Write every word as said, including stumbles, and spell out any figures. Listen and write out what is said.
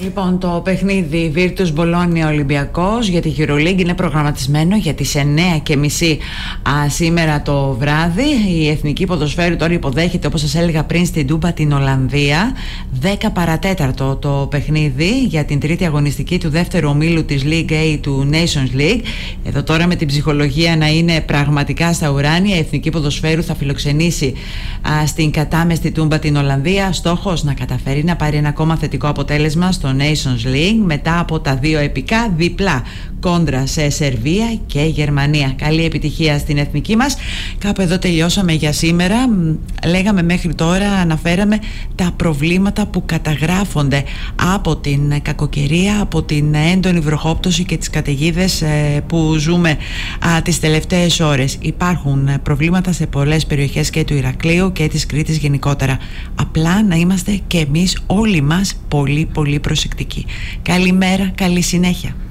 Λοιπόν, το παιχνίδι Virtus Bologna Ολυμπιακός για τη EuroLeague είναι προγραμματισμένο για τις εννέα και μισή α, σήμερα το βράδυ. Η Εθνική Ποδοσφαίρου τώρα υποδέχεται, όπως σας έλεγα πριν, στην Τούμπα την Ολλανδία. δέκα παρατέταρτο το παιχνίδι για την τρίτη αγωνιστική του δεύτερου ομίλου της League A του Nations League. Εδώ τώρα με την ψυχολογία να είναι πραγματικά στα ουράνια, η Εθνική Ποδοσφαίρου θα φιλοξενήσει α, στην κατάμεστη Τούμπα την Ολλανδία. Στόχος να καταφέρει να πάρει ένα ακόμα θετικό αποτέλεσμα στο Nations League μετά από τα δύο επικά διπλά κόντρα σε Σερβία και Γερμανία. Καλή επιτυχία στην εθνική μας. Κάπου εδώ τελειώσαμε για σήμερα. Λέγαμε μέχρι τώρα, αναφέραμε τα προβλήματα που καταγράφονται από την κακοκαιρία, από την έντονη βροχόπτωση και τις καταιγίδες που ζούμε α, τις τελευταίες ώρες. Υπάρχουν προβλήματα σε πολλές περιοχές και του Ηρακλείου και της Κρήτης γενικότερα. Απλά να είμαστε και εμείς όλοι μας πολύ πολύ προσεκτικοί. Καλημέρα, καλή συνέχεια.